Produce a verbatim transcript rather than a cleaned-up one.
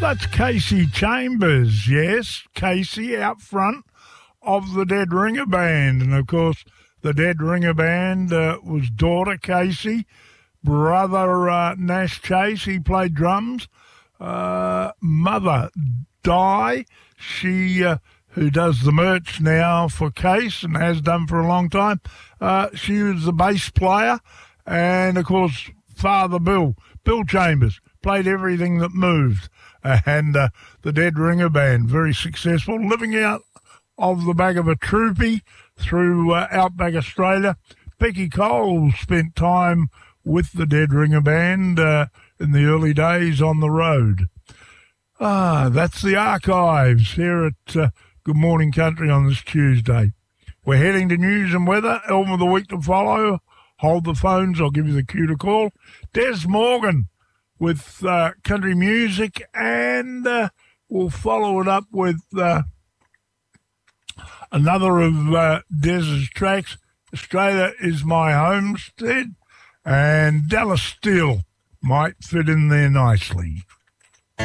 That's Casey Chambers, yes, Casey out front of the Dead Ringer Band. And, of course, the Dead Ringer Band uh, was daughter Casey, brother uh, Nash Chase, he played drums, uh, mother Di, she uh, who does the merch now for Case and has done for a long time, uh, she was the bass player, and, of course, Father Bill, Bill Chambers, played everything that moved. And uh, the Dead Ringer Band, very successful, living out of the back of a troopy through uh, Outback Australia. Becky Cole spent time with the Dead Ringer Band uh, in the early days on the road. Ah, that's the archives here at uh, Good Morning Country on this Tuesday. We're heading to news and weather. Album of the week to follow. Hold the phones. I'll give you the cue to call. Des Morgan with uh, country music, and uh, we'll follow it up with uh, another of uh, Des's tracks, Australia is My Homestead, and Dallas Steel might fit in there nicely.